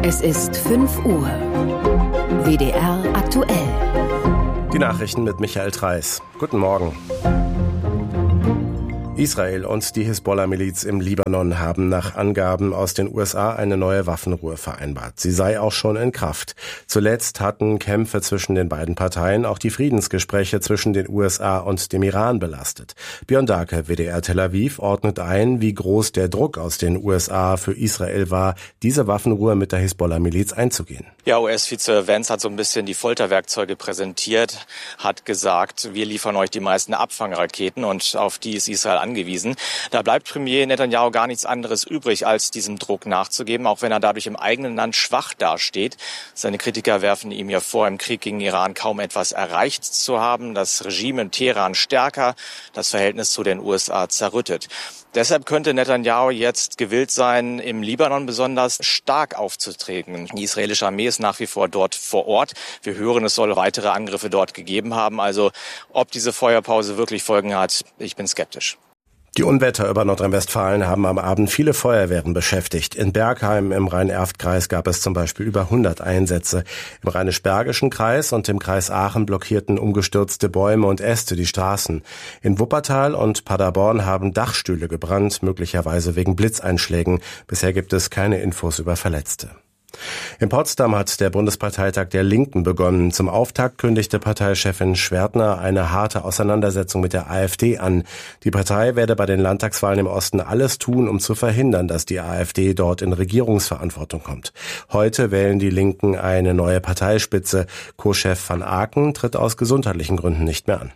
Es ist 5 Uhr. WDR aktuell. Die Nachrichten mit Michael Treis. Guten Morgen. Israel und die Hisbollah-Miliz im Libanon haben nach Angaben aus den USA eine neue Waffenruhe vereinbart. Sie sei auch schon in Kraft. Zuletzt hatten Kämpfe zwischen den beiden Parteien auch die Friedensgespräche zwischen den USA und dem Iran belastet. Björn Dahlke, WDR Tel Aviv, ordnet ein, wie groß der Druck aus den USA für Israel war, diese Waffenruhe mit der Hisbollah-Miliz einzugehen. Ja, US-Vize Vance hat so ein bisschen die Folterwerkzeuge präsentiert, hat gesagt, wir liefern euch die meisten Abfangraketen und auf die ist Israel angewiesen. Da bleibt Premier Netanyahu gar nichts anderes übrig, als diesem Druck nachzugeben, auch wenn er dadurch im eigenen Land schwach dasteht. Seine Kritiker werfen ihm ja vor, im Krieg gegen Iran kaum etwas erreicht zu haben, das Regime in Teheran stärker, das Verhältnis zu den USA zerrüttet. Deshalb könnte Netanyahu jetzt gewillt sein, im Libanon besonders stark aufzutreten. Die israelische Armee ist nach wie vor dort vor Ort. Wir hören, es soll weitere Angriffe dort gegeben haben. Also ob diese Feuerpause wirklich Folgen hat, ich bin skeptisch. Die Unwetter über Nordrhein-Westfalen haben am Abend viele Feuerwehren beschäftigt. In Bergheim im Rhein-Erft-Kreis gab es zum Beispiel über 100 Einsätze. Im Rheinisch-Bergischen Kreis und im Kreis Aachen blockierten umgestürzte Bäume und Äste die Straßen. In Wuppertal und Paderborn haben Dachstühle gebrannt, möglicherweise wegen Blitzeinschlägen. Bisher gibt es keine Infos über Verletzte. In Potsdam hat der Bundesparteitag der Linken begonnen. Zum Auftakt kündigte Parteichefin Schwertner eine harte Auseinandersetzung mit der AfD an. Die Partei werde bei den Landtagswahlen im Osten alles tun, um zu verhindern, dass die AfD dort in Regierungsverantwortung kommt. Heute wählen die Linken eine neue Parteispitze. Co-Chef van Aken tritt aus gesundheitlichen Gründen nicht mehr an.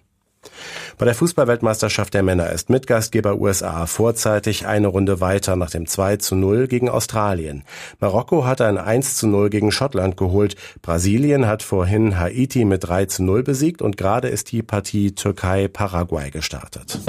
Bei der Fußballweltmeisterschaft der Männer ist Mitgastgeber USA vorzeitig eine Runde weiter nach dem 2:0 gegen Australien. Marokko hat ein 1:0 gegen Schottland geholt. Brasilien hat vorhin Haiti mit 3:0 besiegt und gerade ist die Partie Türkei-Paraguay gestartet.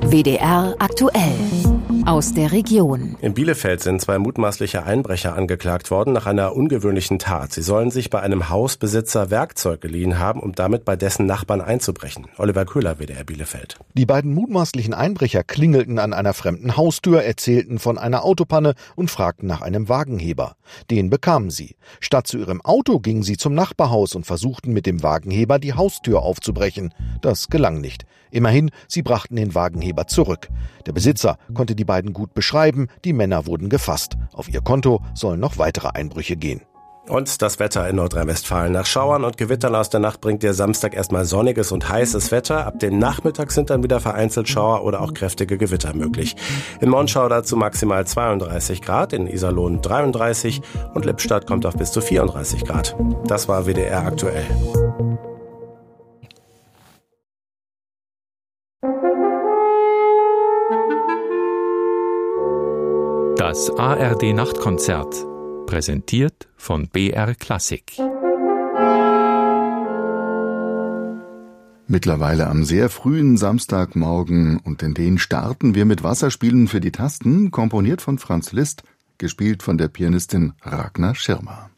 WDR aktuell. Aus der Region. In Bielefeld sind 2 mutmaßliche Einbrecher angeklagt worden nach einer ungewöhnlichen Tat. Sie sollen sich bei einem Hausbesitzer Werkzeug geliehen haben, um damit bei dessen Nachbarn einzubrechen. Oliver Köhler, WDR Bielefeld. Die beiden mutmaßlichen Einbrecher klingelten an einer fremden Haustür, erzählten von einer Autopanne und fragten nach einem Wagenheber. Den bekamen sie. Statt zu ihrem Auto gingen sie zum Nachbarhaus und versuchten mit dem Wagenheber die Haustür aufzubrechen. Das gelang nicht. Immerhin, sie brachten den Wagenheber zurück. Der Besitzer konnte die beiden gut beschreiben, die Männer wurden gefasst. Auf ihr Konto sollen noch weitere Einbrüche gehen. Und das Wetter in Nordrhein-Westfalen. Nach Schauern und Gewittern aus der Nacht bringt der Samstag erstmal sonniges und heißes Wetter. Ab dem Nachmittag sind dann wieder vereinzelt Schauer oder auch kräftige Gewitter möglich. In Monschau dazu maximal 32 Grad, in Iserlohn 33 und Lippstadt kommt auf bis zu 34 Grad. Das war WDR aktuell. Das ARD-Nachtkonzert. Präsentiert von BR Klassik. Mittlerweile am sehr frühen Samstagmorgen und in den starten wir mit Wasserspielen für die Tasten, komponiert von Franz Liszt, gespielt von der Pianistin Ragnar Schirmer.